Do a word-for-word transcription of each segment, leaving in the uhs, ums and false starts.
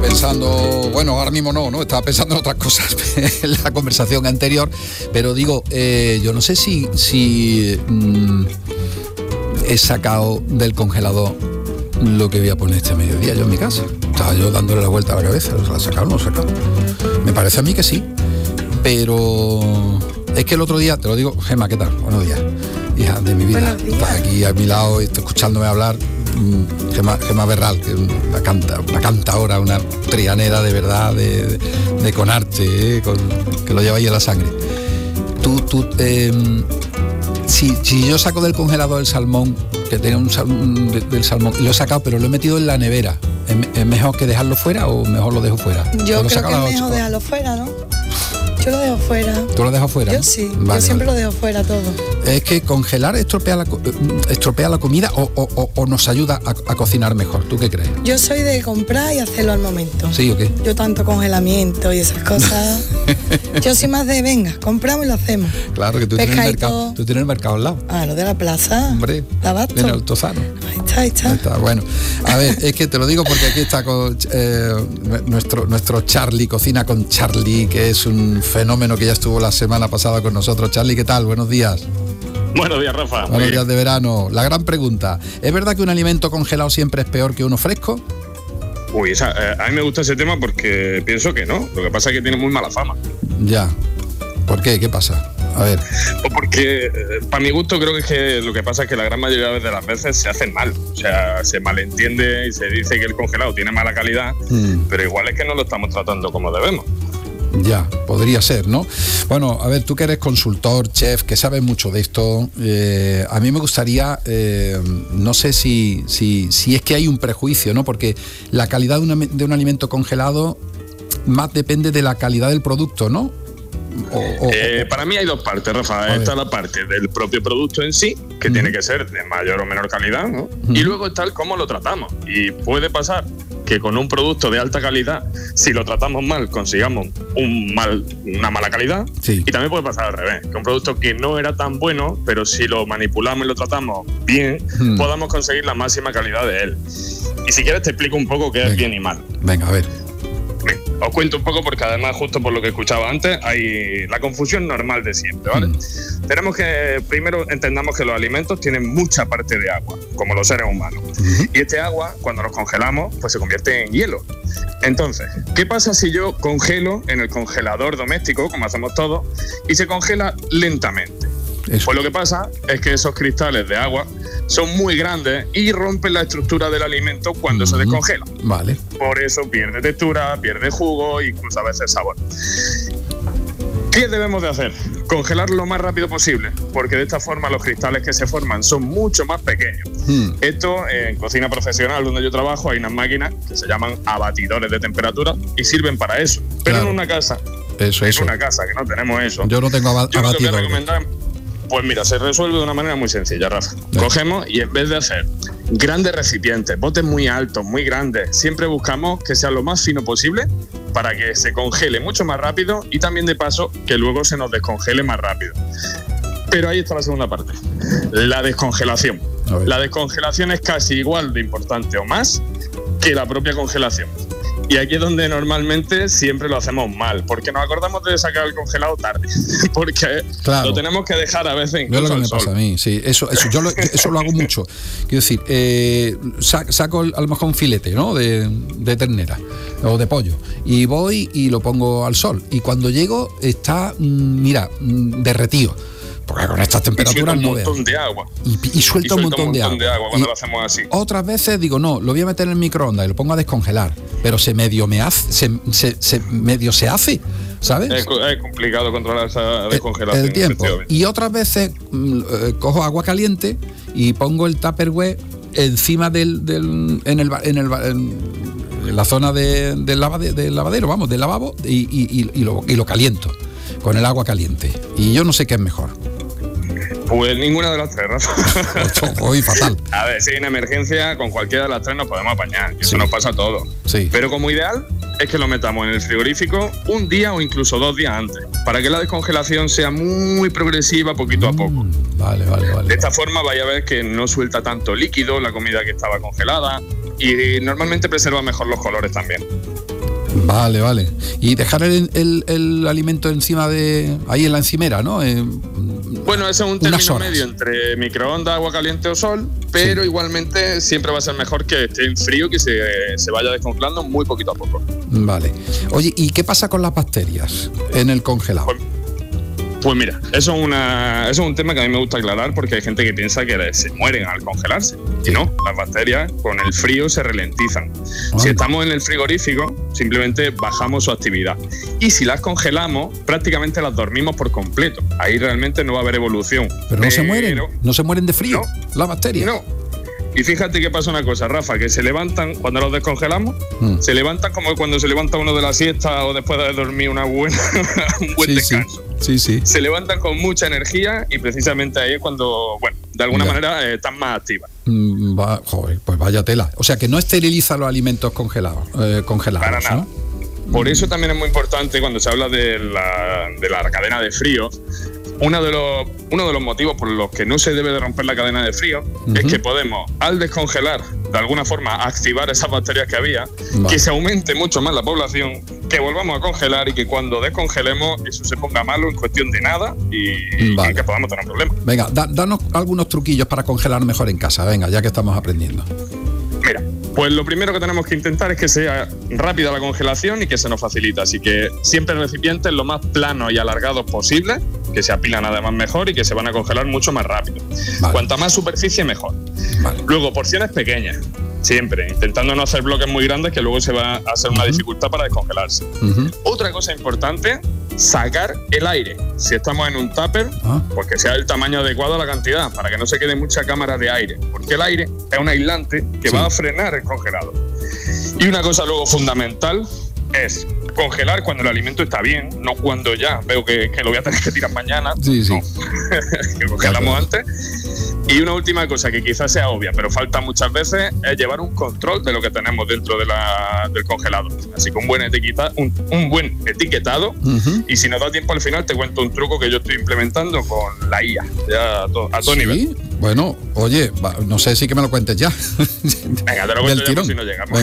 pensando, bueno, ahora mismo no, ¿no? Estaba pensando en otras cosas en la conversación anterior, pero digo, eh, yo no sé si, si mmm, he sacado del congelador lo que voy a poner este mediodía yo en mi casa. Estaba yo dándole la vuelta a la cabeza, ¿la he sacado o no lo he sacado? Me parece a mí que sí, pero es que el otro día, te lo digo, Gemma, ¿qué tal? Buenos días, hija de mi vida. Estás aquí a mi lado, estoy escuchándome hablar. Gemma, Gemma Berral, que es una, canta, una cantaora, una trianera de verdad, de, de, de con arte, ¿eh? Con, que lo lleva ahí en la sangre. Tú, tú, eh, si, si yo saco del congelador el salmón, que tenía un, un del salmón, lo he sacado, pero lo he metido en la nevera, ¿es, es mejor que dejarlo fuera o mejor lo dejo fuera? Yo creo que es mejor dejarlo fuera, ¿no? Yo lo dejo fuera. ¿Tú lo dejas fuera? Yo sí, vale, yo siempre vale. lo dejo fuera todo. Es que congelar estropea la, estropea la comida o, o, o nos ayuda a, a cocinar mejor. ¿Tú qué crees? Yo soy de comprar y hacerlo al momento. ¿Sí o qué? Yo tanto congelamiento y esas cosas. Yo soy más de, venga, compramos y lo hacemos. Claro, que tú tienes, el mercado, tú tienes el mercado al lado. Ah, lo de la plaza. Hombre, Abasto. en el Altozano. Ahí está, ahí está. Ahí está. Bueno, a ver, es que te lo digo porque aquí está con, eh, nuestro, nuestro Charlie, Cocina con Charlie, que es un fenómeno que ya estuvo la semana pasada con nosotros. Charlie, ¿qué tal? Buenos días. Buenos días, Rafa. Buenos días de verano. La gran pregunta, ¿es verdad que un alimento congelado siempre es peor que uno fresco? Uy, esa, eh, a mí me gusta ese tema porque pienso que no. Lo que pasa es que tiene muy mala fama. Ya. ¿Por qué? ¿Qué pasa? A ver. Pues porque, eh, para mi gusto, creo que, es que lo que pasa es que la gran mayoría de las veces se hacen mal. O sea, se malentiende y se dice que el congelado tiene mala calidad, mm. pero igual es que no lo estamos tratando como debemos. Ya, podría ser, ¿no? Bueno, a ver, tú que eres consultor, chef, que sabes mucho de esto, eh, a mí me gustaría, eh, no sé si, si, si es que hay un prejuicio, ¿no? Porque la calidad de, una, de un alimento congelado más depende de la calidad del producto, ¿no? O, o, eh, para mí hay dos partes, Rafa. Está la parte del propio producto en sí, que uh-huh. tiene que ser de mayor o menor calidad, ¿no? Uh-huh. Y luego está el cómo lo tratamos. Y puede pasar que con un producto de alta calidad, si lo tratamos mal, consigamos un mal, una mala calidad. Sí. Y también puede pasar al revés, que un producto que no era tan bueno, pero si lo manipulamos y lo tratamos bien, uh-huh. podamos conseguir la máxima calidad de él. Y si quieres te explico un poco qué Venga. es bien y mal. Venga, a ver. Os cuento un poco porque además, justo por lo que escuchaba antes, hay la confusión normal de siempre, ¿vale? Mm. Tenemos que, primero entendamos que los alimentos tienen mucha parte de agua, como los seres humanos. Uh-huh. Y este agua, cuando los congelamos, pues se convierte en hielo. Entonces, ¿qué pasa si yo congelo en el congelador doméstico, como hacemos todos, y se congela lentamente? Eso. Pues lo que pasa es que esos cristales de agua son muy grandes y rompen la estructura del alimento cuando uh-huh. se descongela. Vale. Por eso pierde textura, pierde jugo e incluso a veces sabor. ¿Qué debemos de hacer? Congelar lo más rápido posible, porque de esta forma los cristales que se forman son mucho más pequeños. Hmm. Esto, en cocina profesional donde yo trabajo, hay unas máquinas que se llaman abatidores de temperatura y sirven para eso. Pero claro. en una casa, eso, en eso. una casa que no tenemos eso, yo no tengo ab- yo abatidor. Lo que voy a recomendar, pues mira, se resuelve de una manera muy sencilla, Rafa. Bien. Cogemos y en vez de hacer grandes recipientes, botes muy altos, muy grandes, siempre buscamos que sea lo más fino posible para que se congele mucho más rápido y también de paso que luego se nos descongele más rápido. Pero ahí está la segunda parte, la descongelación. La descongelación es casi igual de importante o más que la propia congelación. Y aquí es donde normalmente siempre lo hacemos mal, porque nos acordamos de sacar el congelado tarde, porque claro. lo tenemos que dejar a veces incluso Yo lo que al me sol. pasa a mí, sí, eso, eso, yo lo, eso lo hago mucho. Quiero decir, eh, saco a lo mejor un filete, ¿no? De, de ternera o de pollo, y voy y lo pongo al sol, y cuando llego está, mira, derretido. Porque con estas temperaturas no veas. Y suelta un montón de agua. Y, y suelta un montón, un montón de agua. de agua cuando y lo hacemos así. Otras veces digo, no, lo voy a meter en el microondas y lo pongo a descongelar. Pero se medio me hace, se, se, se medio se hace, ¿sabes? Es, es complicado controlar esa descongelación. El tiempo. Y otras veces eh, cojo agua caliente y pongo el Tupperware encima del, del en el en el en la zona de, del, lavade, del lavadero, vamos, del lavabo y, y, y, lo, y lo caliento con el agua caliente. Y yo no sé qué es mejor. Pues ninguna de las tres, Rafa. Hoy fatal. A ver, si hay una emergencia, con cualquiera de las tres nos podemos apañar. Sí. Eso nos pasa a todos. Sí. Pero como ideal es que lo metamos en el frigorífico un día o incluso dos días antes, para que la descongelación sea muy progresiva, poquito mm, a poco. Vale, vale, vale. De esta forma vaya a ver que no suelta tanto líquido la comida que estaba congelada y normalmente preserva mejor los colores también. Vale, vale. Y dejar el, el, el alimento encima de... ahí en la encimera, ¿no? Eh, bueno, ese es un término medio entre microondas, agua caliente o sol, pero sí. igualmente siempre va a ser mejor que esté en frío, que se, se vaya descongelando muy poquito a poco. Vale. Oye, ¿y qué pasa con las bacterias en el congelado? Pues, Pues mira, eso es, una, eso es un tema que a mí me gusta aclarar porque hay gente que piensa que se mueren al congelarse. Y no, las bacterias con el frío se ralentizan. Ah. Si estamos en el frigorífico, simplemente bajamos su actividad. Y si las congelamos, prácticamente las dormimos por completo. Ahí realmente no va a haber evolución. Pero, pero no se mueren, no se mueren de frío, no, las bacterias. No. Y fíjate que pasa una cosa, Rafa, que se levantan, cuando los descongelamos, mm. se levantan como cuando se levanta uno de la siesta o después de dormir una buena, un buen sí, descanso. Sí, sí. Se levantan con mucha energía y precisamente ahí es cuando, bueno, de alguna ya. manera eh, están más activas. Mm, va, joder, pues vaya tela. O sea que no esteriliza los alimentos congelados, eh, congelados, Para nada. ¿no? Por eso también es muy importante cuando se habla de la, de la cadena de frío. Uno de, los, uno de los motivos por los que no se debe de romper la cadena de frío uh-huh. es que podemos, al descongelar, de alguna forma activar esas bacterias que había, vale. que se aumente mucho más la población, que volvamos a congelar y que cuando descongelemos eso se ponga malo en cuestión de nada y, vale. y que podamos tener problemas. Venga, da, danos algunos truquillos para congelar mejor en casa, venga, ya que estamos aprendiendo. Mira, pues lo primero que tenemos que intentar es que sea rápida la congelación y que se nos facilite. Así que siempre recipientes lo más planos y alargados posible, que se apilan además mejor y que se van a congelar mucho más rápido. Vale. Cuanta más superficie, mejor. Vale. Luego, porciones pequeñas, siempre, intentando no hacer bloques muy grandes que luego se va a hacer una uh-huh. dificultad para descongelarse. Uh-huh. Otra cosa importante, sacar el aire. Si estamos en un tupper, uh-huh. pues que sea el tamaño adecuado a la cantidad, para que no se quede mucha cámara de aire. Porque el aire es un aislante que sí. va a frenar el congelado. Y una cosa luego fundamental es congelar cuando el alimento está bien, no cuando ya veo que, que lo voy a tener que tirar mañana. Sí, sí. No. que congelamos antes. Y una última cosa que quizás sea obvia, pero falta muchas veces, es llevar un control de lo que tenemos dentro de la, del congelador. Así que un buen, etiqueta, un, un buen etiquetado. Uh-huh. Y si nos da tiempo al final, te cuento un truco que yo estoy implementando con la I A, ya a, to, a todo ¿Sí? nivel. Bueno, oye, no sé si que me lo cuentes ya. Venga, te lo cuento ya por si no llegamos.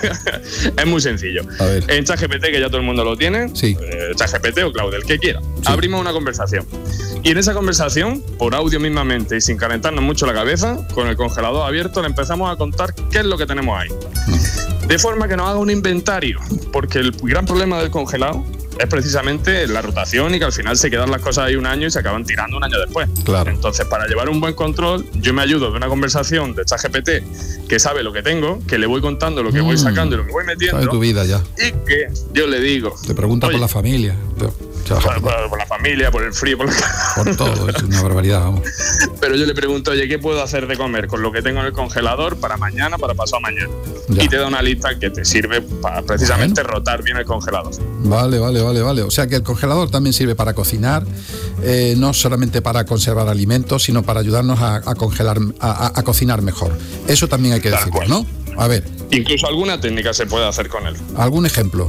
Es muy sencillo. A ver. En ChatGPT, que ya todo el mundo lo tiene, sí. eh, ChatGPT o Claude, el que quiera, sí. abrimos una conversación. Y en esa conversación, por audio mismamente y sin calentarnos mucho la cabeza, con el congelador abierto, le empezamos a contar qué es lo que tenemos ahí. Uh-huh. De forma que nos haga un inventario, porque el gran problema del congelado es precisamente la rotación y que al final se quedan las cosas ahí un año y se acaban tirando un año después. Claro. Entonces, para llevar un buen control, yo me ayudo de una conversación de ChatGPT que sabe lo que tengo, que le voy contando lo que mm. voy sacando y lo que voy metiendo. Sabe tu vida ya. Y que yo le digo... Te pregunta por la familia. Por, por, por la familia, por el frío, por, la... por todo, es una barbaridad, vamos. Pero yo le pregunto, oye, ¿qué puedo hacer de comer con lo que tengo en el congelador para mañana, para pasado mañana? Ya. Y te da una lista que te sirve para precisamente bueno. rotar bien el congelador. Vale, vale, vale, vale. O sea que el congelador también sirve para cocinar, eh, no solamente para conservar alimentos, sino para ayudarnos a, a congelar, a, a, a cocinar mejor. Eso también hay que decirlo, ¿no? A ver. Incluso alguna técnica se puede hacer con él. ¿Algún ejemplo?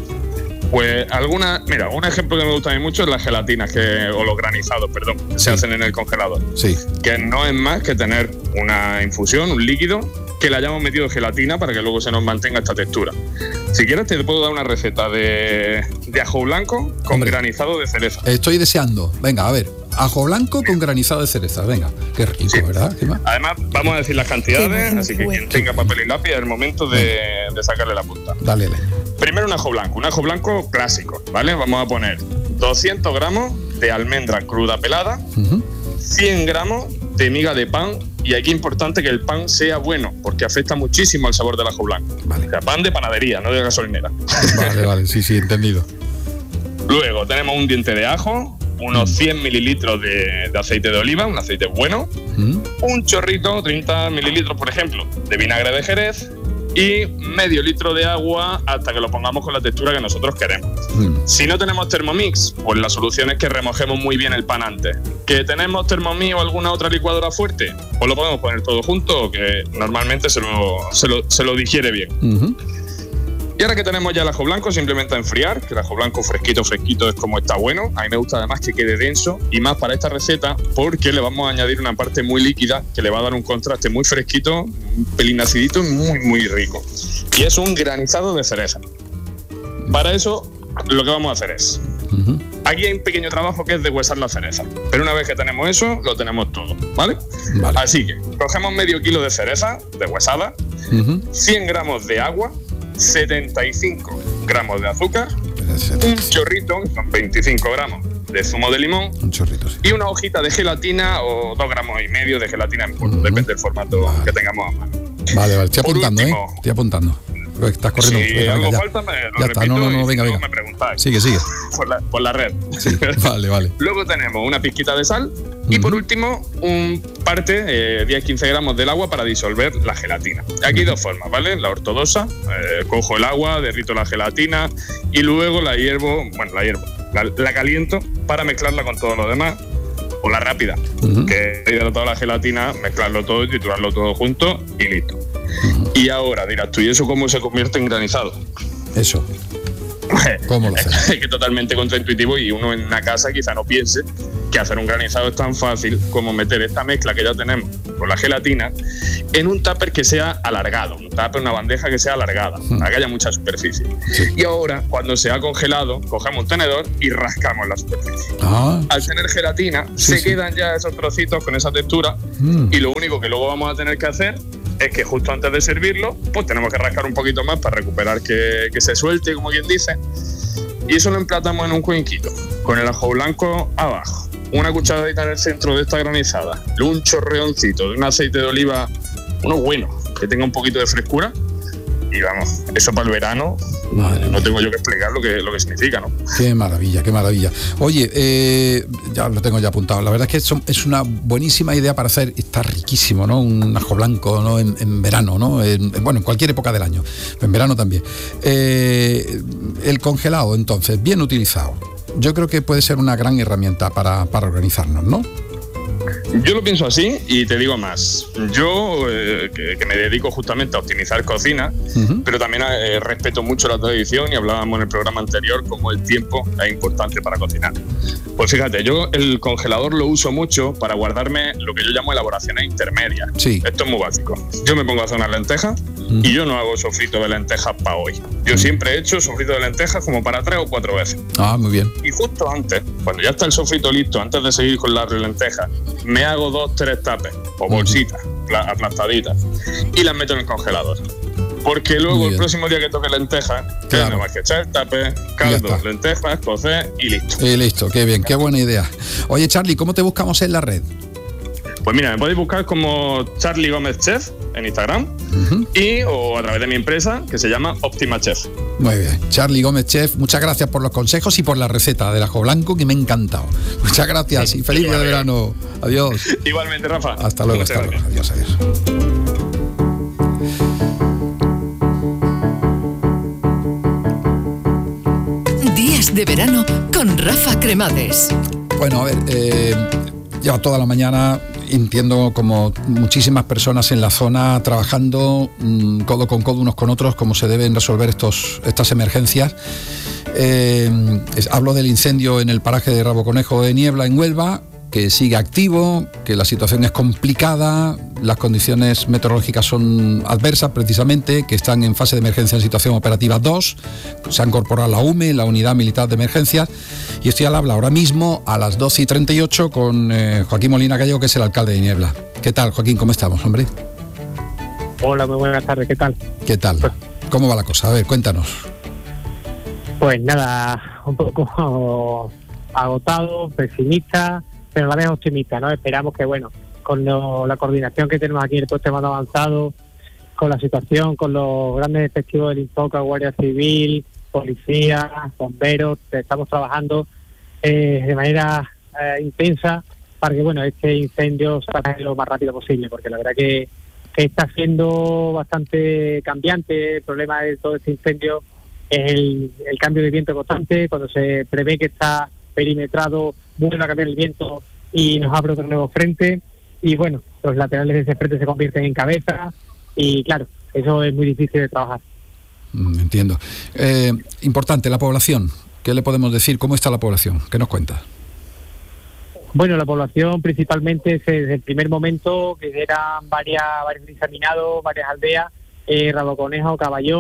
Pues alguna, mira, un ejemplo que me gusta a mí mucho es las gelatinas que, o los granizados, perdón, que sí. se hacen en el congelador. Sí. Que no es más que tener una infusión, un líquido, que le hayamos metido gelatina para que luego se nos mantenga esta textura. Si quieres te puedo dar una receta de, de ajo blanco con Hombre, granizado de cereza. Estoy deseando. Venga, a ver. Ajo blanco con granizado de cereza. Venga, qué rico, sí. ¿verdad? Además, vamos a decir las cantidades, sí, así que bueno. quien tenga papel y lápiz es el momento de, de sacarle la punta. Dale, dale. Primero un ajo blanco, un ajo blanco clásico, ¿vale? Vamos a poner doscientos gramos de almendra cruda pelada, uh-huh. cien gramos de miga de pan, y aquí es importante que el pan sea bueno, porque afecta muchísimo al sabor del ajo blanco. Vale. O sea, pan de panadería, no de gasolinera. Vale, vale, sí, sí, entendido. Luego tenemos un diente de ajo, unos cien mililitros de, de aceite de oliva, un aceite bueno, mm. un chorrito, treinta mililitros, por ejemplo, de vinagre de Jerez y medio litro de agua hasta que lo pongamos con la textura que nosotros queremos. Mm. Si no tenemos Thermomix, pues la solución es que remojemos muy bien el pan antes. ¿Que tenemos Thermomix o alguna otra licuadora fuerte? Pues lo podemos poner todo junto, que normalmente se lo, se lo, se lo digiere bien. Mm-hmm. Y ahora que tenemos ya el ajo blanco, simplemente a enfriar, que el ajo blanco fresquito, fresquito es como está bueno. A mí me gusta además que quede denso y más para esta receta porque le vamos a añadir una parte muy líquida que le va a dar un contraste muy fresquito, un pelín acidito y muy, muy rico. Y es un granizado de cereza. Para eso, lo que vamos a hacer es... Uh-huh. Aquí hay un pequeño trabajo que es deshuesar la cereza. Pero una vez que tenemos eso, lo tenemos todo, ¿vale? Vale. Así que cogemos medio kilo de cereza deshuesada, Uh-huh. cien gramos de agua, setenta y cinco gramos de azúcar, un chorrito, que son veinticinco gramos de zumo de limón, Un chorrito, sí. y una hojita de gelatina o dos gramos y medio de gelatina en polvo, Uh-huh. depende del formato Vale. que tengamos a mano. Vale, vale. Estoy Por apuntando, último, ¿eh? Estoy apuntando. Estás corriendo. Si Venga, algo ya. falta, me lo Ya está. repito, No, no, no, y venga, si venga. me preguntáis. Sigue, sigue. Por la, por la red. Sí. Vale, vale. Luego tenemos una pizquita de sal y por Ujú. último un parte, eh, diez a quince gramos del agua para disolver la gelatina. Aquí hay dos formas, ¿vale? La ortodoxa, eh, cojo el agua, derrito la gelatina y luego la hiervo, bueno, la hiervo, la, la caliento para mezclarla con todo lo demás. O la rápida, Ujú. que he hidratado la gelatina, mezclarlo todo y triturarlo todo junto y listo. Ujú. Y ahora dirás tú, ¿y eso cómo se convierte en granizado? Eso. ¿Cómo lo hacemos? Es que totalmente contraintuitivo y uno en una casa quizá no piense que hacer un granizado es tan fácil como meter esta mezcla que ya tenemos con la gelatina en un tupper que sea alargado, un tupper, una bandeja que sea alargada, para que haya mucha superficie. Sí. Y ahora, cuando se ha congelado, cogemos un tenedor y rascamos la superficie. Ah. Al tener gelatina, Sí, se sí. quedan ya esos trocitos con esa textura Mm. y lo único que luego vamos a tener que hacer es que justo antes de servirlo, pues tenemos que rascar un poquito más para recuperar que, que se suelte, como quien dice. Y eso lo emplatamos en un cuenquito, con el ajo blanco abajo, una cucharadita en el centro de esta granizada, luego un chorreoncito de un aceite de oliva, uno bueno, que tenga un poquito de frescura. Y vamos, eso para el verano, Madre no mía. tengo yo que explicar lo que, lo que significa, ¿no? Qué maravilla, qué maravilla. Oye, eh, ya lo tengo ya apuntado. La verdad es que son- es una buenísima idea para hacer, está riquísimo, ¿no? Un ajo blanco, ¿no? En, en verano, ¿no? En- en- bueno, en cualquier época del año, en verano también. Eh, el congelado, entonces, bien utilizado. Yo creo que puede ser una gran herramienta para, para organizarnos, ¿no? Yo lo pienso así y te digo más. Yo, eh, que, que me dedico justamente a optimizar cocina, Ujú. pero también eh, respeto mucho la tradición y hablábamos en el programa anterior como el tiempo es importante para cocinar. Pues fíjate, yo el congelador lo uso mucho para guardarme lo que yo llamo elaboraciones intermedias. Sí. Esto es muy básico. Yo me pongo a hacer unas lentejas y yo no hago sofrito de lentejas para hoy. Yo siempre he hecho sofrito de lentejas como para tres o cuatro veces. Ah, muy bien. Y justo antes, cuando ya está el sofrito listo, antes de seguir con las lentejas, me hago dos, tres tapes o bolsitas pla- aplastaditas y las meto en el congelador. Porque Muy luego bien. el próximo día que toque lentejas, Claro. que nada más que echar el tape, caldo, está. lentejas, cocer y listo. Eh, listo, qué bien, qué buena idea. Oye, Charlie, ¿cómo te buscamos en la red? Pues mira, me podéis buscar como Charlie Gómez Chef en Instagram Ujú. y o a través de mi empresa que se llama Optima Chef. Muy bien. Charlie Gómez Chef, muchas gracias por los consejos y por la receta del ajo blanco que me ha encantado. Muchas gracias y feliz día de verano. Adiós. Igualmente, Rafa. Hasta luego, Muchas hasta luego. gracias. Adiós, adiós. Días de verano con Rafa Cremades. Bueno, a ver, eh, llevo toda la mañana, entiendo, como muchísimas personas en la zona trabajando mm, codo con codo unos con otros, cómo se deben resolver estos, estas emergencias. Eh, es- hablo del incendio en el paraje de Rabo Conejo de Niebla, en Huelva, que sigue activo, que la situación es complicada, las condiciones meteorológicas son adversas precisamente, que están en fase de emergencia en situación operativa dos, se ha incorporado la U M E, la Unidad Militar de Emergencias, y estoy al habla ahora mismo a las doce y treinta y ocho con eh, Joaquín Molina Gallego, que es el alcalde de Niebla. ¿Qué tal, Joaquín? ¿Cómo estamos, hombre? Hola, muy buenas tardes, ¿qué tal? ¿Qué tal? ¿Cómo va la cosa? A ver, cuéntanos. Pues nada, un poco agotado, pesimista, pero a la vez optimista, ¿no? Esperamos que, bueno, con lo- la coordinación que tenemos aquí en el puesto de mando avanzado, con la situación, con los grandes efectivos del INFOCA, Guardia Civil, policía, bomberos, estamos trabajando eh, de manera eh, intensa para que, bueno, este incendio salga lo más rápido posible, porque la verdad que, que está siendo bastante cambiante. El problema de todo este incendio es el, el cambio de viento constante. Cuando se prevé que está perimetrado, vuelve a cambiar el viento y nos abre otro nuevo frente, y bueno, los laterales de ese frente se convierten en cabeza y claro, eso es muy difícil de trabajar. Mm, entiendo. Eh, importante, la población. ¿Qué le podemos decir? ¿Cómo está la población? ¿Qué nos cuenta? Bueno, la población principalmente desde el primer momento, que eran varias, varios examinados, varias aldeas, eh, Rabo Conejo, Caballón,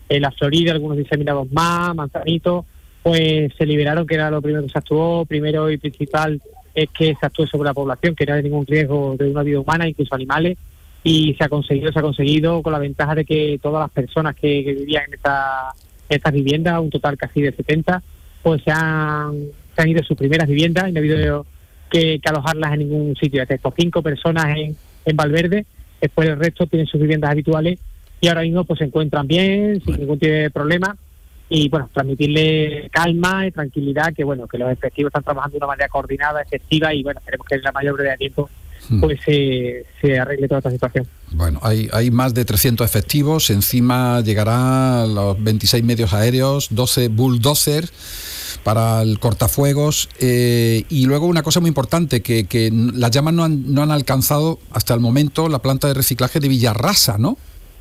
en la Florida, algunos diseminados más, Manzanito, pues se liberaron, que era lo primero que se actuó. Primero y principal es que se actuó sobre la población, que no hay ningún riesgo de una vida humana, incluso animales, y se ha conseguido, se ha conseguido con la ventaja de que todas las personas que, que vivían en esta, en estas viviendas, un total casi de setenta, pues se han, se han ido a sus primeras viviendas y no ha habido que, que alojarlas en ningún sitio. Hasta estos cinco personas en, en Valverde, después el resto tienen sus viviendas habituales y ahora mismo pues se encuentran bien, sin ningún tipo de problema. Y bueno, transmitirle calma y tranquilidad, que bueno, que los efectivos están trabajando de una manera coordinada, efectiva, y bueno, esperemos que en la mayor brevedad de tiempo pues se, se arregle toda esta situación. Bueno, hay, hay más de trescientos efectivos, encima llegarán los veintiséis medios aéreos, doce bulldozers para el cortafuegos, eh, y luego una cosa muy importante, que, que las llamas no han, no han alcanzado hasta el momento la planta de reciclaje de Villarrasa, ¿no?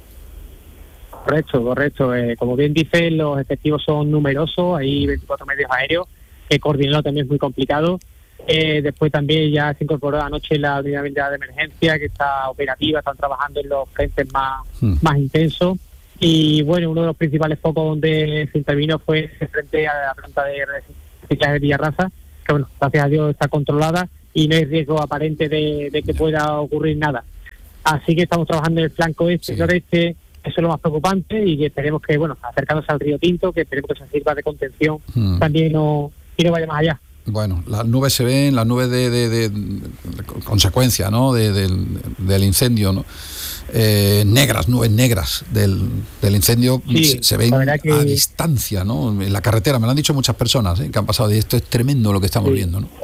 Correcto, correcto. Eh, como bien dice, los efectivos son numerosos, hay veinticuatro medios aéreos, que coordinarlo también es muy complicado. Eh, después también ya se incorporó anoche la unidad de emergencia, que está operativa, están trabajando en los frentes más, hmm. más intensos. Y bueno, uno de los principales focos donde se intervino fue frente a la planta de reciclaje de Villarrasa, que bueno, gracias a Dios está controlada y no hay riesgo aparente de, de que pueda ocurrir nada. Así que estamos trabajando en el flanco este y sí. noreste. Eso es lo más preocupante, y que esperemos que, bueno, acercándose al río Tinto, que esperemos que se sirva de contención hmm. también no, y no vaya más allá. Bueno, las nubes se ven, las nubes de, de, de, de consecuencia, ¿no?, de, de, del incendio, ¿no? Eh, negras, nubes negras del, del incendio, sí, se, se ven que... a distancia, ¿no?, en la carretera. Me lo han dicho muchas personas, ¿eh?, que han pasado, y esto es tremendo lo que estamos sí. viendo, ¿no?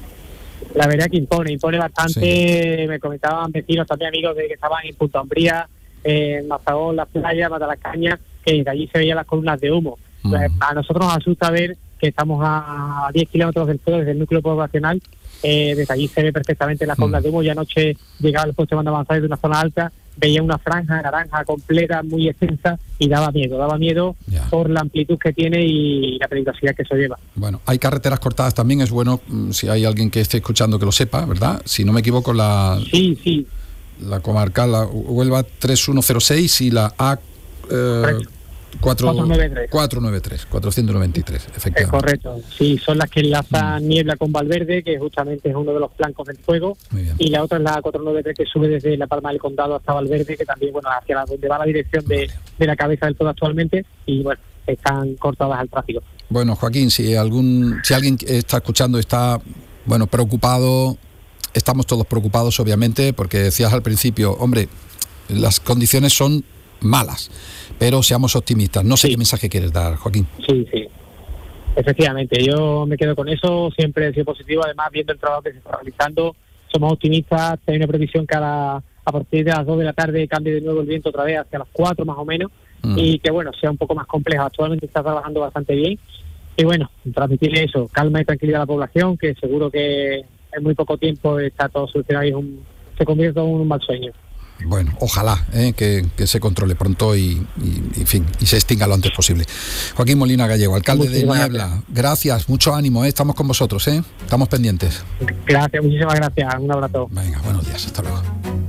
La verdad que impone, impone bastante. Sí. Me comentaban vecinos, también amigos de que estaban en Punta Umbría, en Mazagón, las playas, Matalascaña, que de allí se veían las columnas de humo. Mm. Pues a nosotros nos asusta ver que estamos a diez kilómetros del fuego, desde el núcleo poblacional, eh, desde allí se ve perfectamente las columnas mm. de humo. Y anoche llegaba el coche de mando avanzado de una zona alta, veía una franja naranja completa, muy extensa, y daba miedo, daba miedo yeah. por la amplitud que tiene y la peligrosidad que eso lleva. Bueno, hay carreteras cortadas también, es bueno, si hay alguien que esté escuchando que lo sepa, ¿verdad? Si no me equivoco, la... Sí, sí. La comarcal, la Huelva tres mil ciento seis y la A eh, cuatrocientos noventa y tres, cuatrocientos noventa y tres, efectivamente. Es correcto, sí, son las que enlazan mm. Niebla con Valverde, que justamente es uno de los flancos del fuego, y la otra es la cuatrocientos noventa y tres, que sube desde La Palma del Condado hasta Valverde, que también, bueno, hacia la, donde va la dirección de, de la cabeza del todo actualmente, y bueno, están cortadas al tráfico. Bueno, Joaquín, si algún si alguien está escuchando está, bueno, preocupado, estamos todos preocupados, obviamente, porque decías al principio, hombre, las condiciones son malas, pero seamos optimistas. No sé sí. qué mensaje quieres dar, Joaquín. Sí, sí. Efectivamente, yo me quedo con eso, siempre he sido positivo, además, viendo el trabajo que se está realizando, somos optimistas, hay una previsión que a, la, a partir de las dos de la tarde cambie de nuevo el viento otra vez hacia las cuatro más o menos, mm. y que, bueno, sea un poco más complejo. Actualmente está trabajando bastante bien, y bueno, transmitirle eso, calma y tranquilidad a la población, que seguro que en muy poco tiempo está todo solucionado y es un, se convierte en un mal sueño. Bueno, ojalá eh, que, que se controle pronto y, y, en fin, y se extinga lo antes posible. Joaquín Molina Gallego, alcalde muchísimas de Niebla, gracias. gracias, mucho ánimo, eh, estamos con vosotros, eh, estamos pendientes. Gracias, muchísimas gracias, un abrazo. Venga, buenos días, hasta luego.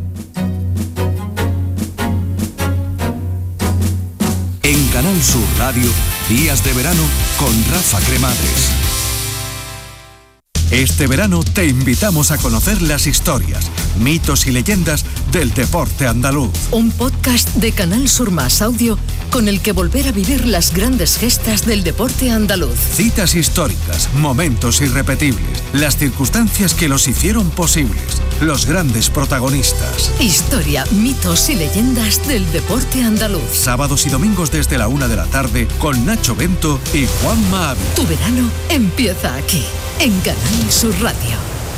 En Canal Sur Radio, Días de Verano con Rafa Cremades. Este verano te invitamos a conocer las historias, mitos y leyendas del deporte andaluz. Un podcast de Canal Sur Más Audio con el que volver a vivir las grandes gestas del deporte andaluz. Citas históricas, momentos irrepetibles, las circunstancias que los hicieron posibles, los grandes protagonistas. Historia, mitos y leyendas del deporte andaluz. Sábados y domingos desde la una de la tarde con Nacho Bento y Juanma Ávila. Tu verano empieza aquí, en Canal Sur Radio.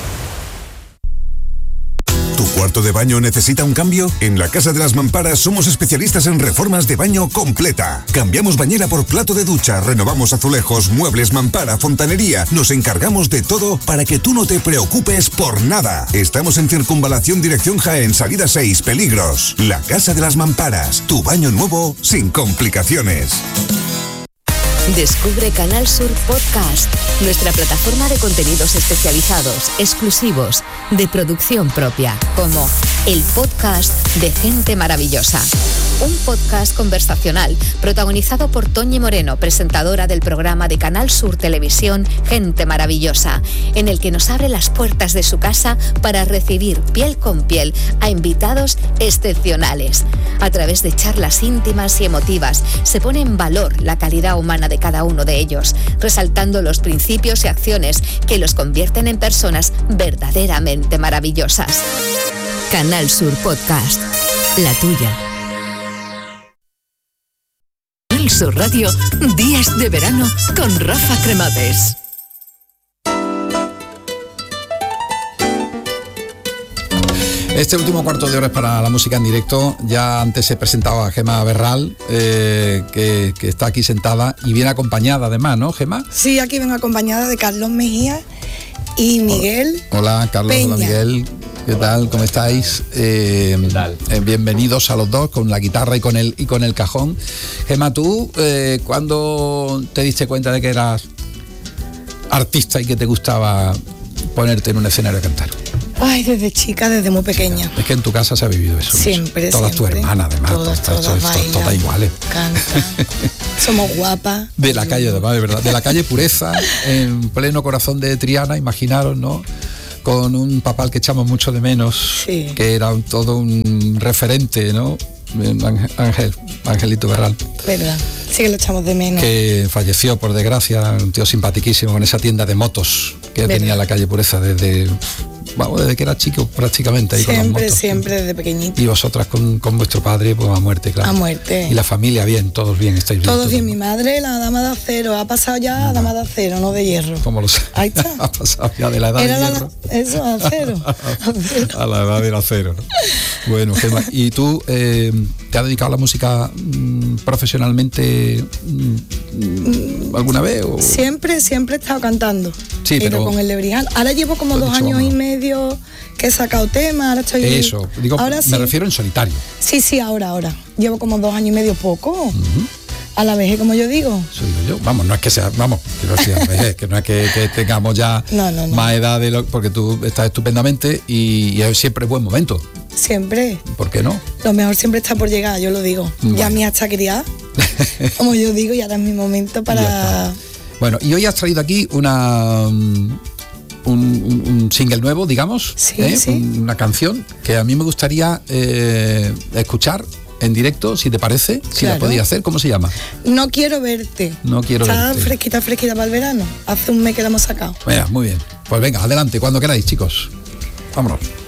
¿Tu cuarto de baño necesita un cambio? En la Casa de las Mamparas somos especialistas en reformas de baño completa. Cambiamos bañera por plato de ducha, renovamos azulejos, muebles, mampara, fontanería. Nos encargamos de todo para que tú no te preocupes por nada. Estamos en Circunvalación Dirección Jaén, salida seis, Peligros. La Casa de las Mamparas, tu baño nuevo sin complicaciones. Descubre Canal Sur Podcast, nuestra plataforma de contenidos especializados, exclusivos, de producción propia, como el podcast de Gente Maravillosa. un podcast conversacional protagonizado por Toñi Moreno, presentadora del programa de Canal Sur Televisión Gente Maravillosa, en el que nos abre las puertas de su casa para recibir piel con piel a invitados excepcionales. A través de charlas íntimas y emotivas se pone en valor la calidad humana de cada uno de ellos, resaltando los principios y acciones que los convierten en personas verdaderamente maravillosas. Canal Sur Podcast, la tuya. Canal Sur Radio, Días de Verano con Rafa Cremades. Este último cuarto de hora es para la música en directo. Ya antes he presentado a Gemma Berral, eh, que, que está aquí sentada y viene acompañada además, ¿no, Gemma? Sí, aquí vengo acompañada de Carlos Mejía y Miguel. Hola, hola Carlos, Peña. Hola Miguel. ¿Qué tal? ¿Cómo estáis? Eh, ¿Qué tal? Eh, bienvenidos a los dos con la guitarra y con el, y con el cajón. Gemma, ¿tú eh, cuándo te diste cuenta de que eras artista y que te gustaba ponerte en un escenario a cantar? Ay, desde chica, desde muy pequeña. Es que en tu casa se ha vivido eso. Siempre, Todas siempre. tus hermanas, además. Todas, todas, todas todas, bailan, todas iguales. Cantan. Somos guapas. De la calle, además, de verdad. De la calle Pureza, en pleno corazón de Triana, imaginaros, ¿no? Con un papá al que echamos mucho de menos, sí. que era un, todo un referente, ¿no? Ángel, Angelito Berral. Verdad, sí que lo echamos de menos. Que falleció, por desgracia, un tío simpaticísimo con esa tienda de motos que Verdad. tenía en la calle Pureza desde, vamos, desde que era chico prácticamente. Ahí Siempre, con las motos. siempre, desde pequeñito. Y vosotras con, con vuestro padre, pues a muerte, claro. A muerte. Y la familia bien, todos bien, estáis bien. Todos bien, mi madre, la dama de acero, ha pasado ya a dama de acero, no de hierro. ¿Cómo lo sé? Ahí está. Ha pasado ya de la edad Era de la- hierro. eso, acero. A la edad del acero, ¿no? Bueno, Gemma, ¿y tú eh, te has dedicado a la música mm, profesionalmente mm, alguna vez? O? Siempre, siempre he estado cantando. Sí, Y pero- no con el de Brijal. Ahora llevo como Lo he dos dicho, años y vamos. medio que he sacado temas, ahora estoy... Eso, digo, ahora me sí. refiero en solitario. Sí, sí, ahora, ahora. Llevo como dos años y medio poco. A la vez, como yo digo. Eso digo yo. Vamos, no es que sea, vamos, quiero decir, es que no es que, que tengamos ya No, no, no. más edad de lo, porque tú estás estupendamente y, y es siempre buen momento. Siempre. ¿Por qué no? Lo mejor siempre está por llegar, yo lo digo. Bueno. Ya mi está criada, como yo digo, y ahora es mi momento Ya para... está. Bueno, y hoy has traído aquí una mm, un, un- un single nuevo, digamos, Sí, ¿eh? sí. Un- una canción que a mí me gustaría eh, escuchar en directo, si te parece, si la Claro. podía hacer. ¿Cómo se llama? No quiero verte. No quiero Está verte. fresquita, fresquita para el verano. Hace un mes que la hemos sacado. Venga, muy bien. Pues venga, adelante, cuando queráis, chicos. Vámonos.